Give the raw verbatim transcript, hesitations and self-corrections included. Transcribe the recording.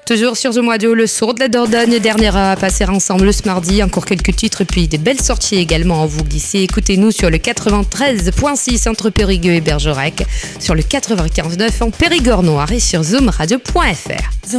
Toujours sur Zoom Radio, le sourd de la Dordogne, dernière à passer ensemble ce mardi, encore quelques titres et puis des belles sorties également en vous glisser. Écoutez-nous sur le quatre-vingt-treize virgule six entre Périgueux et Bergerac, sur le quatre-vingt-quinze virgule neuf en Périgord Noir et sur zoom radio point f r.